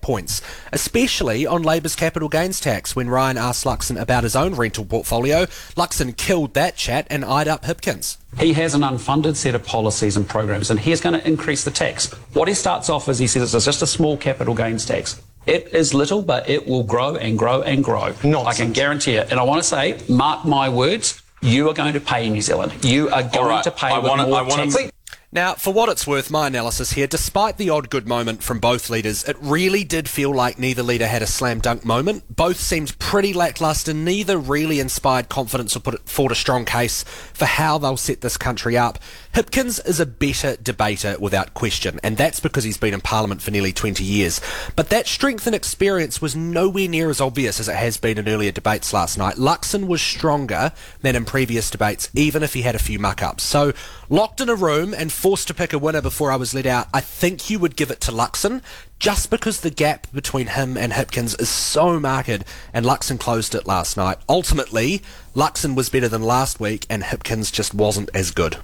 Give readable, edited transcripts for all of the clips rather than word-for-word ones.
points, especially on Labour's capital gains tax. When Ryan asked Luxon about his own rental portfolio, Luxon killed that chat and eyed up Hipkins. He has an unfunded set of policies and programs, and he's going to increase the tax. What he starts off as, he says, it's just a small capital gains tax. It is little, but it will grow and grow and grow. Nonsense. I can guarantee it. And I want to say, mark my words, you are going to pay in New Zealand. You are going to pay more tax. Now, for what it's worth, my analysis here, despite the odd good moment from both leaders, it really did feel like neither leader had a slam dunk moment. Both seemed pretty lacklustre. Neither really inspired confidence or put forward a strong case for how they'll set this country up. Hipkins is a better debater without question, and that's because he's been in Parliament for nearly 20 years. But that strength and experience was nowhere near as obvious as it has been in earlier debates last night. Luxon was stronger than in previous debates, even if he had a few muck-ups. So, locked in a room and forced to pick a winner before I was let out, I think you would give it to Luxon, just because the gap between him and Hipkins is so marked, and Luxon closed it last night. Ultimately, Luxon was better than last week, and Hipkins just wasn't as good.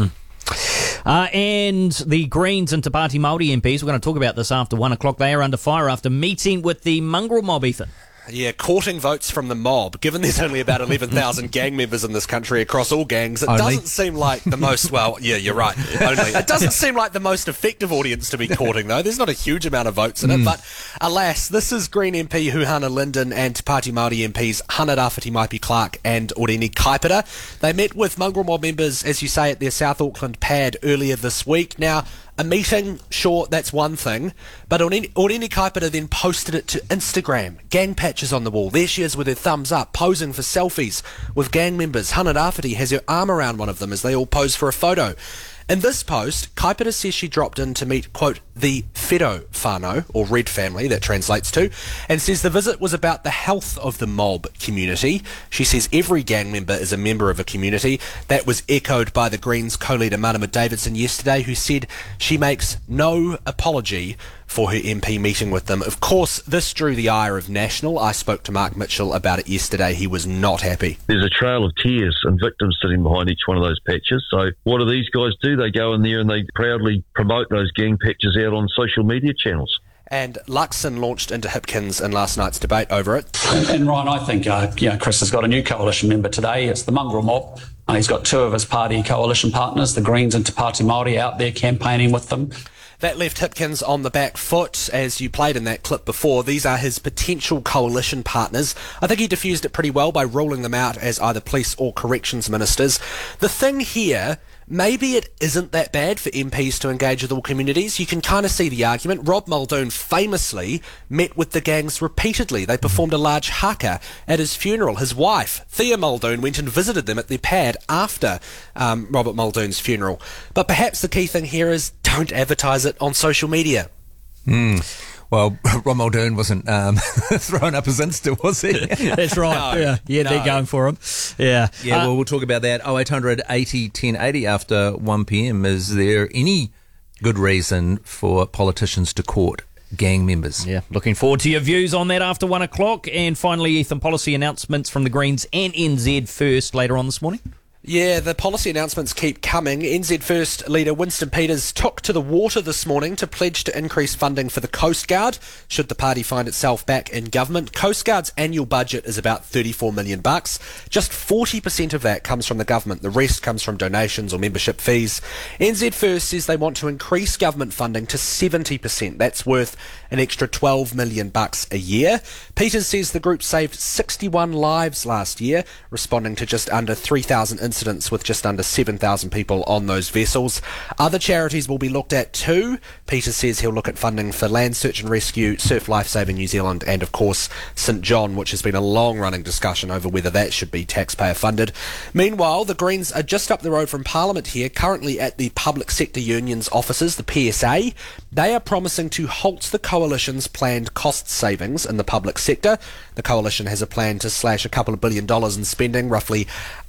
And the Greens and Te Pāti Māori MPs, we're going to talk about this after 1 o'clock. They are under fire after meeting with the mongrel mob, Ethan. Yeah, courting votes from the mob. Given there's only about 11,000 gang members in this country across all gangs, it doesn't seem like the most, well, yeah, you're right, only. It doesn't seem like the most effective audience to be courting, though. There's not a huge amount of votes in it, but alas, this is Green MP Huhana Linden and Te Pāti Māori MPs Hana Rāwhiti Maipi Clark and Orini Kaipara. They met with mongrel mob members, as you say, at their South Auckland pad earlier this week. Now, a meeting, sure, that's one thing, but Orini Kaipara then posted it to Instagram. Gang patches on the wall. There she is with her thumbs up, posing for selfies with gang members. Hana Rāwhiti has her arm around one of them as they all pose for a photo. In this post, Kaipara says she dropped in to meet, quote, the Whiro whānau, or Red family, that translates to, and says the visit was about the health of the mob community. She says every gang member is a member of a community. That was echoed by the Greens co-leader Marama Davidson yesterday, who said she makes no apology for her MP meeting with them. Of course, this drew the ire of National. I spoke to Mark Mitchell about it yesterday. He was not happy. There's a trail of tears and victims sitting behind each one of those patches. So what do these guys do? They go in there and they proudly promote those gang patches out on social media channels. And Luxon launched into Hipkins in last night's debate over it. And Ryan, I think Chris has got a new coalition member today. It's the mongrel mob. He's got two of his party coalition partners, the Greens and Te Pāti Māori, out there campaigning with them. That left Hipkins on the back foot, as you played in that clip before. These are his potential coalition partners. I think he diffused it pretty well by ruling them out as either police or corrections ministers. The thing here, maybe it isn't that bad for MPs to engage with all communities. You can kind of see the argument. Rob Muldoon famously met with the gangs repeatedly. They performed a large haka at his funeral. His wife, Thea Muldoon, went and visited them at their pad after Robert Muldoon's funeral. But perhaps the key thing here is don't advertise it on social media. Well, Rob Muldoon wasn't throwing up his Insta, was he? That's right. No. They're going for him. Yeah. Well, we'll talk about that. 0800 80 1080 after 1 p.m. Is there any good reason for politicians to court gang members? Yeah, looking forward to your views on that after 1 o'clock. And finally, Ethan, policy announcements from the Greens and NZ First later on this morning. Yeah, the policy announcements keep coming. NZ First leader Winston Peters took to the water this morning to pledge to increase funding for the Coast Guard, should the party find itself back in government. Coast Guard's annual budget is about $34 million. Just 40% of that comes from the government. The rest comes from donations or membership fees. NZ First says they want to increase government funding to 70%. That's worth an extra $12 million a year. Peters says the group saved 61 lives last year, responding to just under 3,000 incidents with just under 7,000 people on those vessels. Other charities will be looked at too. Peters says he'll look at funding for Land Search and Rescue, Surf Lifesaving New Zealand, and of course St John, which has been a long-running discussion over whether that should be taxpayer funded. Meanwhile, the Greens are just up the road from Parliament here, currently at the Public Sector Union's offices, the PSA. They are promising to halt the coalition's planned cost savings in the public sector. The coalition has a plan to slash a couple of $2 billion in spending, roughly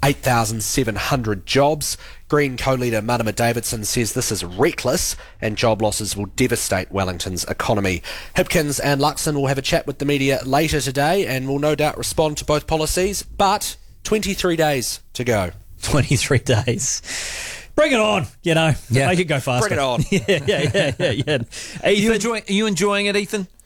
8,700 jobs. Green co-leader Marama Davidson says this is reckless and job losses will devastate Wellington's economy. Hipkins and Luxon will have a chat with the media later today and will no doubt respond to both policies, but 23 days to go. 23 days. Bring it on, make it go faster. Bring it on. Yeah. Are you enjoying it, Ethan?